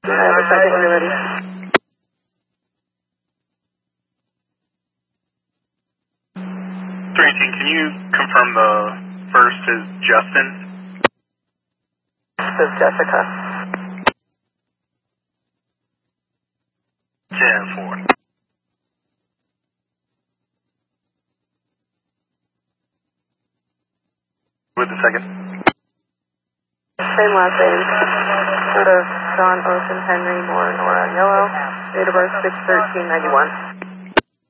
I have a second when you're ready. Can you confirm the first is Justin? This is Jessica. 10-4. With the second? Same last name. Sort of John Ocean Henry Moore Nora Yellow. Date of birth 6/13/91.